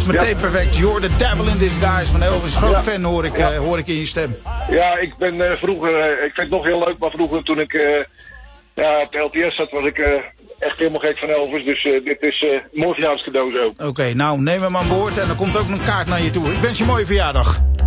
meteen perfect. You're the devil in disguise van Elvis. Groot fan hoor ik in je stem. Ja, ik ben vroeger... ik vind het nog heel leuk, maar vroeger toen ik op de LTS zat, was ik echt helemaal gek van Elvis. Dus dit is mooi verjaardagscadeau zo. Oké, nou neem hem aan boord en dan komt ook een kaart naar je toe. Ik wens je een mooie verjaardag.